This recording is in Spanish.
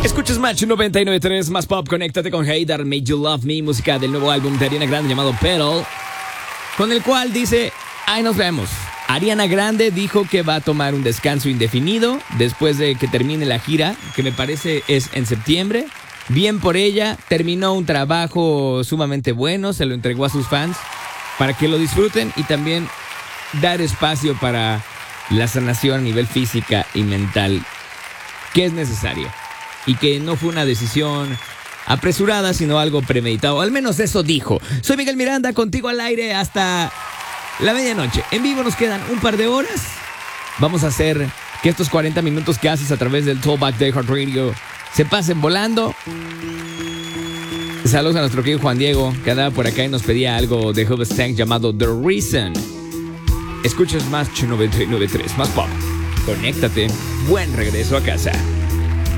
Escuchas Match 99.3, más pop, conéctate con Hater, Made You Love Me, música del nuevo álbum de Ariana Grande llamado Petal, con el cual dice, ahí nos vemos. Ariana Grande dijo que va a tomar un descanso indefinido después de que termine la gira, que me parece es en septiembre. Bien por ella, terminó un trabajo sumamente bueno, se lo entregó a sus fans para que lo disfruten y también dar espacio para la sanación a nivel física y mental, que es necesaria. Y que no fue una decisión apresurada, sino algo premeditado. Al menos eso dijo. Soy Miguel Miranda, contigo al aire hasta la medianoche. En vivo nos quedan un par de horas. Vamos a hacer que estos 40 minutos que haces a través del Talkback de iHeartRadio se pasen volando. Saludos a nuestro querido Juan Diego, que andaba por acá y nos pedía algo de Hoobastank llamado The Reason. Escuchas Match 99.3, más pop. Conéctate. Buen regreso a casa.